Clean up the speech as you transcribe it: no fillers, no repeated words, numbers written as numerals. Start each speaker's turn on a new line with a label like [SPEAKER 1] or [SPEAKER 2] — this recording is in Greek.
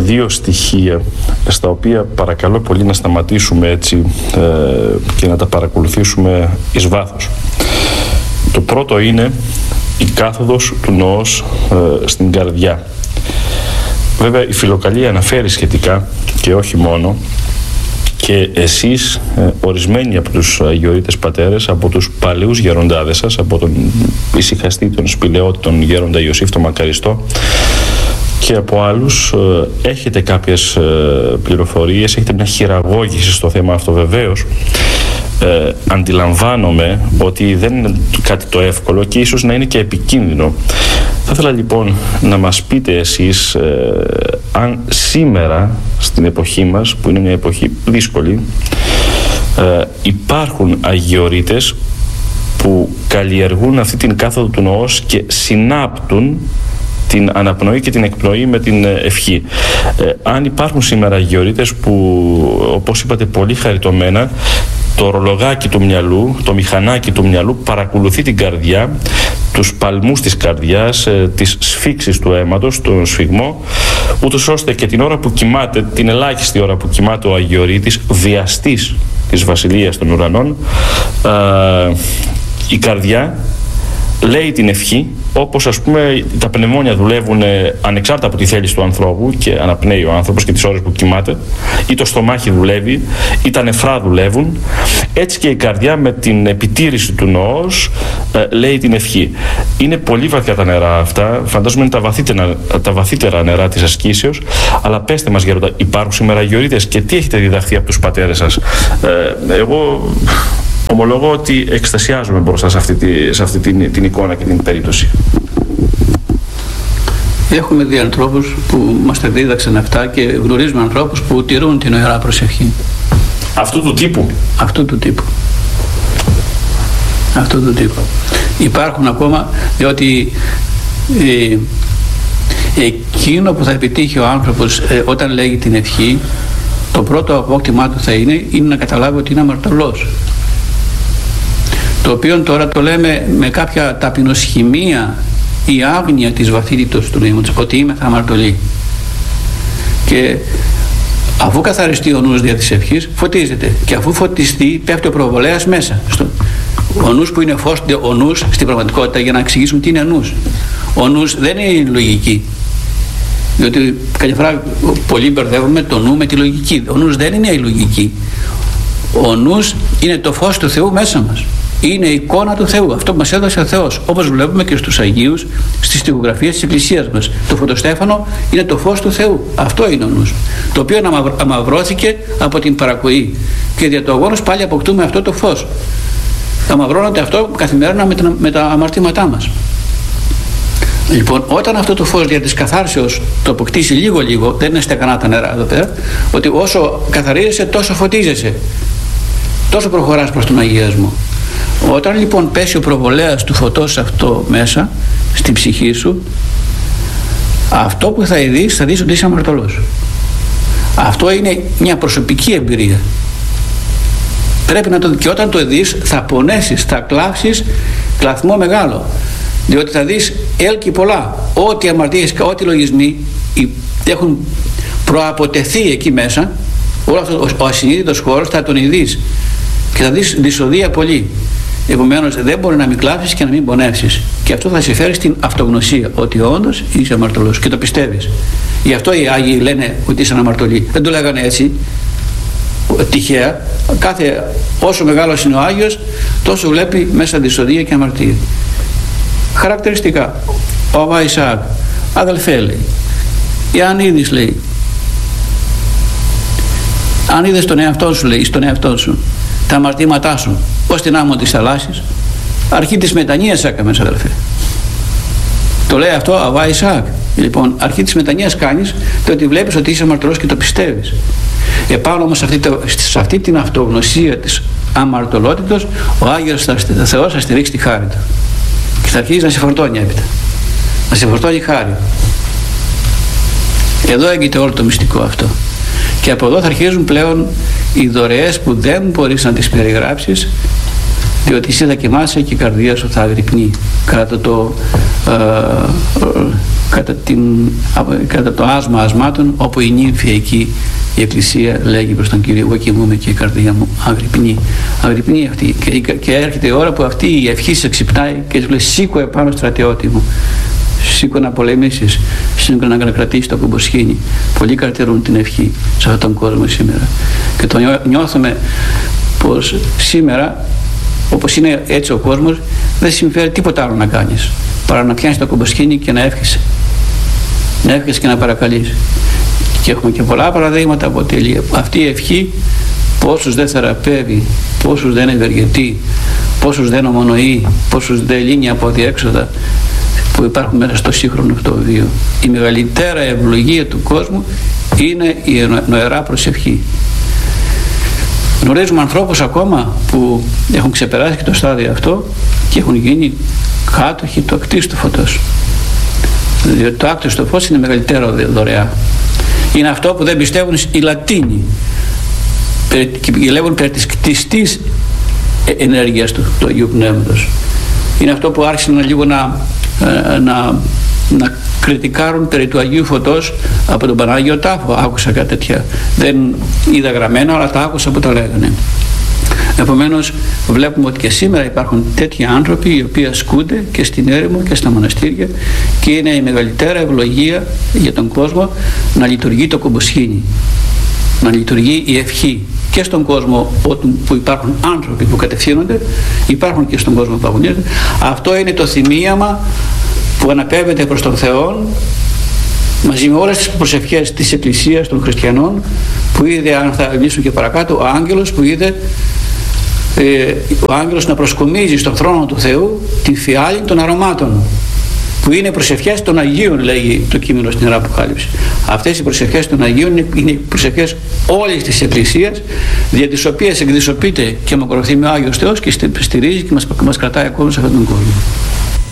[SPEAKER 1] δύο στοιχεία στα οποία παρακαλώ πολύ να σταματήσουμε έτσι και να τα παρακολουθήσουμε εις βάθος. Το πρώτο είναι η κάθοδος του νοός στην καρδιά. Βέβαια η Φιλοκαλία αναφέρει σχετικά και όχι μόνο, και εσείς ορισμένοι από τους Αγιορείτες πατέρες, από τους παλαιούς γεροντάδες σας, από τον ησυχαστή, τον σπηλαιώτη, τον γέροντα Ιωσήφ τον Μακαριστό και από άλλους, έχετε κάποιες πληροφορίες, έχετε μια χειραγώγηση στο θέμα αυτό βεβαίως. Αντιλαμβάνομαι ότι δεν είναι κάτι το εύκολο και ίσως να είναι και επικίνδυνο. Θα ήθελα λοιπόν να μας πείτε εσείς αν σήμερα στην εποχή μας, που είναι μια εποχή δύσκολη, υπάρχουν Αγιορείτες που καλλιεργούν αυτή την κάθοδο του νοός και συνάπτουν την αναπνοή και την εκπνοή με την ευχή. Αν υπάρχουν σήμερα Αγιορείτες που, όπως είπατε πολύ χαριτωμένα, το ρολογάκι του μυαλού, το μηχανάκι του μυαλού παρακολουθεί την καρδιά, τους παλμούς της καρδιάς, τις σφίξεις του αίματος, τον σφιγμό, ούτως ώστε και την ώρα που κοιμάται, την ελάχιστη ώρα που κοιμάται ο Αγιορείτης, βιαστής της Βασιλείας των Ουρανών, η καρδιά λέει την ευχή, όπως ας πούμε τα πνευμόνια δουλεύουν ανεξάρτητα από τη θέληση του ανθρώπου και αναπνέει ο άνθρωπος και τις ώρες που κοιμάται, ή το στομάχι δουλεύει ή τα νεφρά δουλεύουν, έτσι και η καρδιά με την επιτήρηση του νοός λέει την ευχή. Είναι πολύ βαθιά τα νερά αυτά, φαντάζομαι είναι τα βαθύτερα νερά της ασκήσεως, αλλά πέστε μας γέροντα, υπάρχουν σήμερα Αγιορείτες και τι έχετε διδαχθεί από τους πατέρες σας? Εγώ ομολογώ ότι εκστασιάζομαι μπροστά σε αυτή την εικόνα και την περίπτωση.
[SPEAKER 2] Έχουμε δει ανθρώπους που μας τα δίδαξαν αυτά και γνωρίζουμε ανθρώπους που τηρούν την Ιερά Προσευχή.
[SPEAKER 1] Αυτού του τύπου.
[SPEAKER 2] Αυτού του τύπου. Υπάρχουν ακόμα, διότι εκείνο που θα επιτύχει ο άνθρωπος όταν λέγει την ευχή, το πρώτο απόκτημά του θα είναι να καταλάβει ότι είναι αμαρτωλός. Το οποίο τώρα το λέμε με κάποια ταπεινοσχημία ή άγνοια της βαθύτητος του νοήματος, ότι είμαι θα αμαρτωλή. Και αφού καθαριστεί ο νους δια της ευχής, φωτίζεται. Και αφού φωτιστεί, πέφτει ο προβολέας μέσα. Ο νους που είναι φως, ο νους στην πραγματικότητα, για να εξηγήσουμε τι είναι νους. Ο νους δεν είναι η λογική. Διότι κάποια φορά πολλοί μπερδεύουμε το νου με τη λογική. Ο νους δεν είναι η λογική. Ο νους είναι το φως του Θεού μέσα μας. Είναι η εικόνα του Θεού, αυτό που μας έδωσε ο Θεός. Όπως βλέπουμε και στους Αγίους, στις στιχογραφίες της Εκκλησίας μας. Το φωτοστέφανο είναι το φως του Θεού. Αυτό είναι ο νους. Το οποίο αμαυρώθηκε από την παρακοή. Και δια του αγώνος πάλι αποκτούμε αυτό το φως. Αμαυρώνεται αυτό καθημερινά με τα αμαρτήματά μας. Λοιπόν, όταν αυτό το φως δια της καθάρσεως το αποκτήσει λίγο-λίγο, δεν είναι στεγανά τα νερά εδώ πέρα, ότι όσο καθαρίζεσαι τόσο φωτίζεσαι. Τόσο προχωράς προς τον αγιασμό. Όταν λοιπόν πέσει ο προβολέας του φωτός αυτό μέσα στην ψυχή σου, αυτό που θα δεις ότι είσαι αμαρτωλός. Αυτό είναι μια προσωπική εμπειρία. Πρέπει να το δεις, και όταν το δεις θα πονέσεις, θα κλάψεις κλαθμό μεγάλο, διότι θα δεις έλκει πολλά, ό,τι αμαρτίες, ό,τι λογισμοί έχουν προαποτεθεί εκεί μέσα, όλο αυτό ο ασυνείδητος χώρος θα τον ειδείς και θα δεις δυσοδεία πολύ. Επομένως δεν μπορεί να μην κλάψεις και να μην πονεύσεις, και αυτό θα σε φέρει στην αυτογνωσία ότι όντως είσαι αμαρτωλός και το πιστεύεις. Γι' αυτό οι Άγιοι λένε ότι είσαι αμαρτωλοί. Δεν το λέγανε έτσι τυχαία. Όσο μεγάλος είναι ο Άγιος, τόσο βλέπει μέσα δυσοδεία και αμαρτία. Χαρακτηριστικά, ο Αββά Ισαάκ, αδελφέ, λέει, εάν είδεις, λέει, αν είδες τον εαυτό σου, λέει, στον εαυτό σου τα αμαρτήματά σου ως την άμμο της θαλάσσης, αρχή της μετανοίας έκαμες, αδελφέ. Το λέει αυτό ο Αββά Ισαάκ. Λοιπόν, αρχή της μετανοίας κάνεις το ότι βλέπεις ότι είσαι αμαρτωλός και το πιστεύεις. Επάνω όμως σε αυτή την αυτογνωσία της αμαρτωλότητος, ο Άγιος Θεός θα στηρίξει τη χάρη του και θα αρχίσει να σε φορτώνει έπειτα, να σε φορτώνει χάρη. Εδώ έγκυται όλο το μυστικό αυτό. Και από εδώ θα αρχίζουν πλέον οι δωρεές που δεν μπορείς να τις περιγράψεις, διότι εσύ θα κοιμάσαι και η καρδία σου θα αγρυπνεί κατά το άσμα ασμάτων, όπου η νύμφη εκεί η Εκκλησία λέγει προς τον Κύριο, εγώ κοιμούμαι και η καρδία μου αγρυπνεί αυτή, και έρχεται η ώρα που αυτή η ευχή σε ξυπνάει και σου λέει, σήκω επάνω στρατιώτη μου, σήκω να πολεμήσεις, σήκω να κρατήσεις το κομποσχήνι. Πολλοί καρτερούν την ευχή σε αυτόν τον κόσμο σήμερα και το νιώθουμε πως σήμερα, όπως είναι έτσι ο κόσμος, δεν συμφέρει τίποτα άλλο να κάνεις παρά να πιάνεις το κομποσχήνι και να εύχεσαι και να παρακαλείς. Και έχουμε και πολλά παραδείγματα από αυτή η ευχή πόσους δεν θεραπεύει, πόσους δεν ευεργετεί, πόσους δεν ομονοεί, πόσους δεν λύνει από διέξοδα που υπάρχουν μέσα στο σύγχρονο αυτό βίο. Η μεγαλύτερα ευλογία του κόσμου είναι η νοερά προσευχή. Γνωρίζουμε ανθρώπους ακόμα που έχουν ξεπεράσει και το στάδιο αυτό και έχουν γίνει κάτοχοι του ακτίστου φωτός. Διότι το άκτιστο φως είναι μεγαλύτερο δωρεά. Είναι αυτό που δεν πιστεύουν οι Λατίνοι και λέγουν περί της κτιστής ενέργειας του Αγίου Πνεύματος. Είναι αυτό που άρχισαν λίγο να κριτικάρουν περί του Αγίου Φωτός από τον Πανάγιο Τάφο. Άκουσα κάτι τέτοια, δεν είδα γραμμένα, αλλά τα άκουσα που τα λέγανε. Επομένως βλέπουμε ότι και σήμερα υπάρχουν τέτοιοι άνθρωποι οι οποίοι ασκούνται και στην έρημο και στα μοναστήρια, και είναι η μεγαλύτερα ευλογία για τον κόσμο να λειτουργεί το κομποσχήνι, να λειτουργεί η ευχή και στον κόσμο που υπάρχουν άνθρωποι που κατευθύνονται, υπάρχουν και στον κόσμο που αγωνίζονται. Αυτό είναι το θυμίαμα που αναπέμπεται προς τον Θεό μαζί με όλες τις προσευχές της Εκκλησίας των χριστιανών, που είδε, αν θα μιλήσουμε και παρακάτω, ο άγγελος που είδε ο άγγελος να προσκομίζει στον θρόνο του Θεού την φιάλη των αρωμάτων, που είναι προσευχές των Αγίων, λέγει το κείμενο στην Ιερά Αποκάλυψη. Αυτές οι προσευχές των Αγίων είναι οι προσευχές όλης της Εκκλησίας, δια τις οποίες εκδισωπείται και μακροθυμεί ο Άγιος Θεός και στηρίζει και μας κρατάει ακόμα σε αυτόν τον κόσμο.